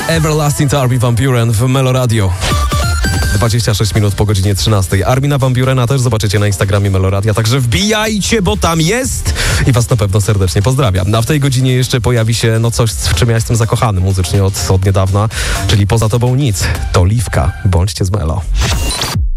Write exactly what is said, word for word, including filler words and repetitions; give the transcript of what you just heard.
Everlasting to Armin van Buuren w Melo Radio. dwadzieścia sześć minut po godzinie trzynastej. Armina van Buurena też zobaczycie na Instagramie Meloradia, także wbijajcie, bo tam jest i was na pewno serdecznie pozdrawiam. A w tej godzinie jeszcze pojawi się no coś, w czym ja jestem zakochany muzycznie od, od niedawna, czyli Poza tobą nic. To Liwka. Bądźcie z Melo.